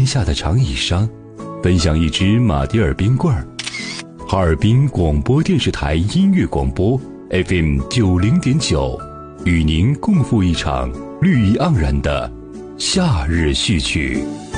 下的长椅上，分享一支马迭尔冰棍儿。哈尔滨广播电视台音乐广播 FM90.9，与您共赴一场绿意盎然的夏日序曲。